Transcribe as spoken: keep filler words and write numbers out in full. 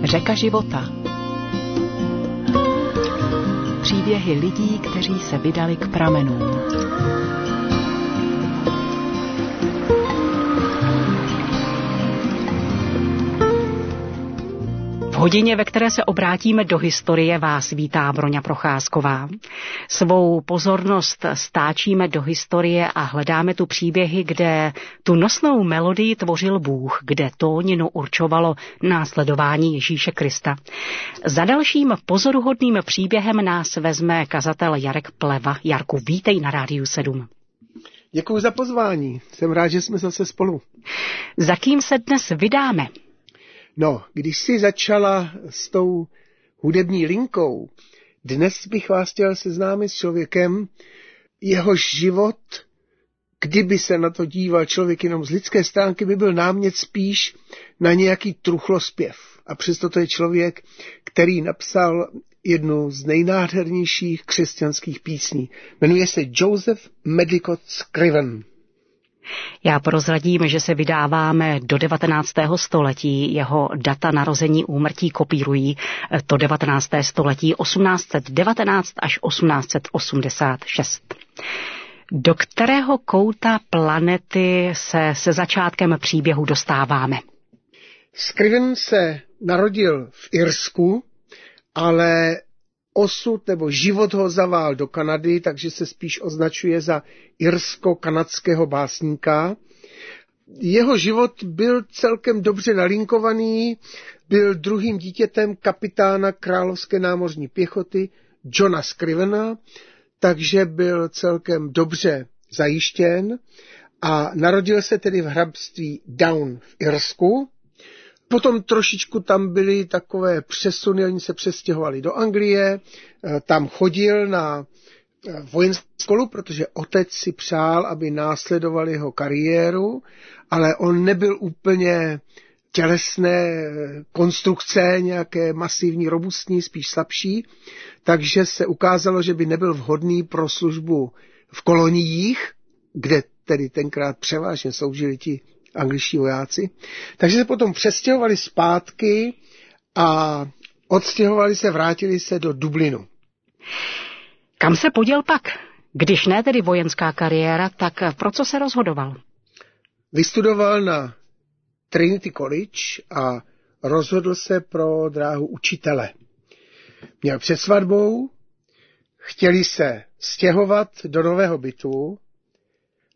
Řeka života. Příběhy lidí, kteří se vydali k pramenům. V hodině, ve které se obrátíme do historie, vás vítá Broňa Procházková. Svou pozornost stáčíme do historie a hledáme tu příběhy, kde tu nosnou melodii tvořil Bůh, kde tóninu určovalo následování Ježíše Krista. Za dalším pozoruhodným příběhem nás vezme kazatel Jarek Pleva. Jarku, vítej na Rádiu sedm. Děkuji za pozvání. Jsem rád, že jsme zase spolu. Za kým se dnes vydáme? No, když jsi začala s tou hudební linkou, dnes bych vás chtěl seznámit s člověkem, jehož život, kdyby se na to díval člověk jenom z lidské stránky, by byl námět spíš na nějaký truchlospěv. A přesto to je člověk, který napsal jednu z nejnádhernějších křesťanských písní. Jmenuje se Joseph Medlicott Scriven. Já prozradím, že se vydáváme do devatenáctého století. Jeho data narození úmrtí kopírují to devatenácté století osmnáct set devatenáct až osmnáct set osmdesát šest. Do kterého kouta planety se se začátkem příběhu dostáváme? Scriven se narodil v Irsku, ale osud nebo život ho zavál do Kanady, takže se spíš označuje za irsko-kanadského básníka. Jeho život byl celkem dobře nalinkovaný, byl druhým dítětem kapitána královské námořní pěchoty Johna Scrivena, takže byl celkem dobře zajištěn a narodil se tedy v hrabství Down v Irsku. Potom trošičku tam byly takové přesuny, oni se přestěhovali do Anglie, tam chodil na vojenskou školu, protože otec si přál, aby následoval jeho kariéru, ale on nebyl úplně tělesné konstrukce, nějaké masivní, robustní, spíš slabší, takže se ukázalo, že by nebyl vhodný pro službu v koloniích, kde tedy tenkrát převážně sloužili ti angličtí vojáci. Takže se potom přestěhovali zpátky a odstěhovali se, vrátili se do Dublinu. Kam se poděl pak? Když ne tedy vojenská kariéra, tak pro co se rozhodoval? Vystudoval na Trinity College a rozhodl se pro dráhu učitele. Měl před svatbou, chtěli se stěhovat do nového bytu